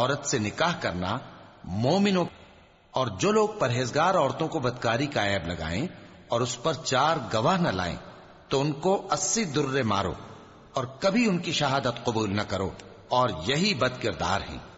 औरत से निकाह करना मोमिनों, और जो लोग परहेजगार औरतों को बदकारी का ऐब लगाएं और उस पर 4 गवाह न लाएं तो उनको 80 दुर्रे मारो और कभी उनकी शहादत कबूल न करो, और यही बदकिरदार हैं।